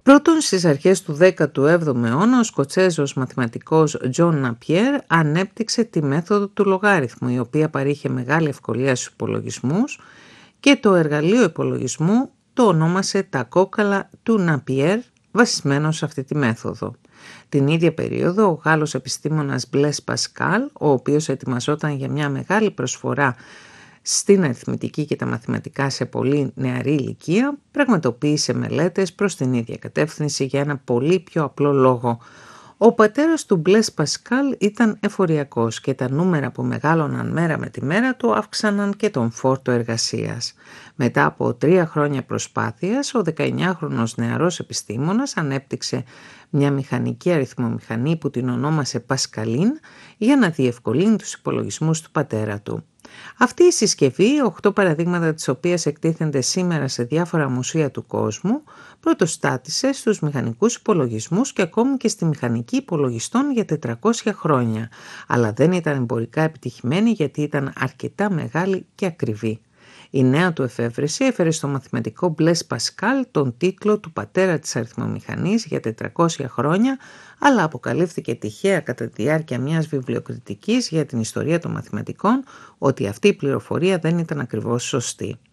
Πρώτον, στις αρχές του 17ου αιώνα, ο Σκοτσέζος μαθηματικός Τζον Ναπιέρ ανέπτυξε τη μέθοδο του λογάριθμου, η οποία παρήχε μεγάλη ευκολία στους υπολογισμούς, και το εργαλείο υπολογισμού το ονόμασε τα κόκαλα του Ναπιέρ, βασισμένο σε αυτή τη μέθοδο. Την ίδια περίοδο, ο Γάλλος επιστήμονας Μπλες Πασκάλ, ο οποίος ετοιμαζόταν για μια μεγάλη προσφορά στην αριθμητική και τα μαθηματικά σε πολύ νεαρή ηλικία, πραγματοποίησε μελέτες προς την ίδια κατεύθυνση για ένα πολύ πιο απλό λόγο. Ο πατέρας του Μπλες Πασκάλ ήταν εφοριακός και τα νούμερα που μεγάλωναν μέρα με τη μέρα του αύξαναν και τον φόρτο εργασίας. Μετά από 3 χρόνια προσπάθειας, ο 19χρονος νεαρός επιστήμονας ανέπτυξε μια μηχανική αριθμομηχανή που την ονόμασε Πασκαλίν για να διευκολύνει τους υπολογισμούς του πατέρα του. Αυτή η συσκευή, 8 παραδείγματα της οποίας εκτίθενται σήμερα σε διάφορα μουσεία του κόσμου, πρωτοστάτησε στους μηχανικούς υπολογισμούς και ακόμη και στη μηχανική υπολογιστών για 400 χρόνια, αλλά δεν ήταν εμπορικά επιτυχημένη γιατί ήταν αρκετά μεγάλη και ακριβή. Η νέα του εφεύρεση έφερε στο μαθηματικό Μπλες Πασκάλ τον τίτλο του πατέρα της αριθμομηχανής για 400 χρόνια, αλλά αποκαλύφθηκε τυχαία κατά τη διάρκεια μιας βιβλιοκριτικής για την ιστορία των μαθηματικών ότι αυτή η πληροφορία δεν ήταν ακριβώς σωστή.